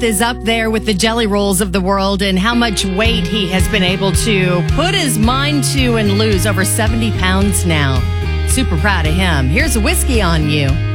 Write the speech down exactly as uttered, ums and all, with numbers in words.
is up there with the jelly rolls of the world and how much weight he has been able to put his mind to and lose over seventy pounds now. Super proud of him. Here's a Whiskey on You.